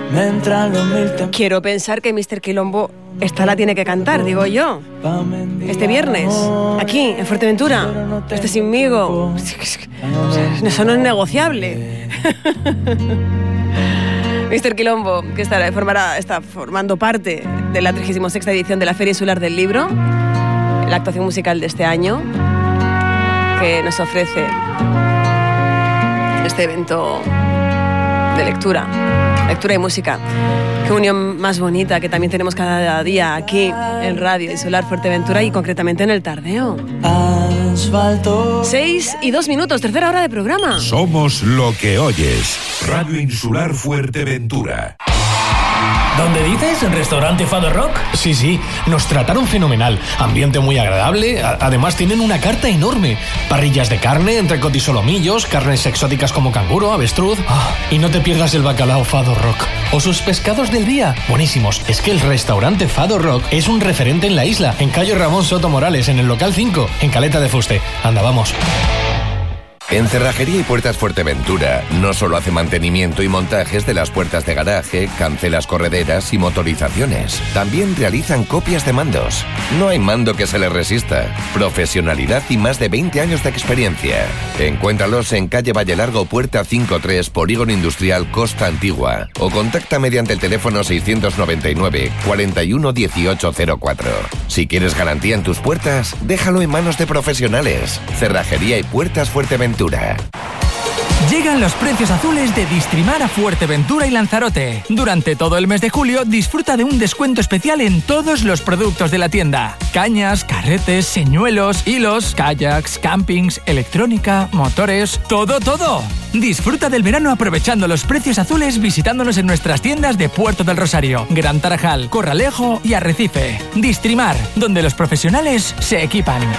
Quiero pensar que Mr. Quilombo esta la tiene que cantar, digo yo. Este viernes, aquí, en Fuerteventura. Este sinmigo. Eso no es negociable. Mr. Quilombo, que está formando parte de la 36ª edición de la Feria Insular del Libro, la actuación musical de este año, que nos ofrece este evento de lectura y música. Qué unión más bonita que también tenemos cada día aquí en Radio Insular Fuerteventura y concretamente en el Tardeo. 6:02, tercera hora de programa. Somos lo que oyes. Radio Insular Fuerteventura. ¿Dónde dices? ¿En Restaurante Fado Rock? Sí, nos trataron fenomenal. Ambiente muy agradable. Además tienen una carta enorme. Parrillas de carne, entrecot y solomillos, carnes exóticas como canguro, avestruz. Y no te pierdas el bacalao Fado Rock. O sus pescados del día. Buenísimos. Es que el Restaurante Fado Rock es un referente en la isla. En calle Ramón Soto Morales, en el local 5, en Caleta de Fuste. Anda, vamos. En Cerrajería y Puertas Fuerteventura no solo hace mantenimiento y montajes de las puertas de garaje, cancelas correderas y motorizaciones. También realizan copias de mandos. No hay mando que se les resista. Profesionalidad y más de 20 años de experiencia. Encuéntralos en calle Valle Largo, puerta 53, Polígono Industrial Costa Antigua. O contacta mediante el teléfono 699 41 1804. Si quieres garantía en tus puertas, déjalo en manos de profesionales. Cerrajería y Puertas Fuerteventura. Llegan los precios azules de Distrimar a Fuerteventura y Lanzarote. Durante todo el mes de julio disfruta de un descuento especial en todos los productos de la tienda. Cañas, carretes, señuelos, hilos, kayaks, campings, electrónica, motores, todo. Disfruta del verano aprovechando los precios azules visitándonos en nuestras tiendas de Puerto del Rosario, Gran Tarajal, Corralejo y Arrecife. Distrimar, donde los profesionales se equipan.